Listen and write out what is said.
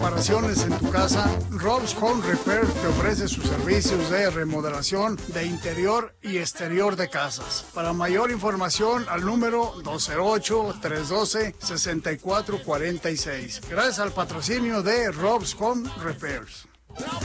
Reparaciones en tu casa, Rob's Home Repair te ofrece sus servicios de remodelación de interior y exterior de casas. Para mayor información al número 208-312-6446. Gracias al patrocinio de Rob's Home Repairs.